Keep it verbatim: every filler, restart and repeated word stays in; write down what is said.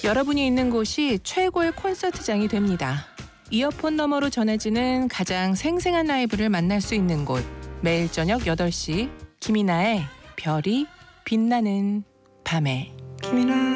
여러분이 있는 곳이 최고의 콘서트장이 됩니다. 이어폰 너머로 전해지는 가장 생생한 라이브를 만날 수 있는 곳. 매일 저녁 여덟 시 김이나의 별이 빛나는 밤에. 김이나